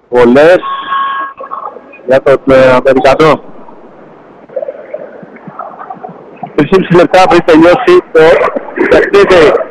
Βολές για τον Αμερικανό. 3,5 λεπτά πριν τελειώσει το παιχνίδι.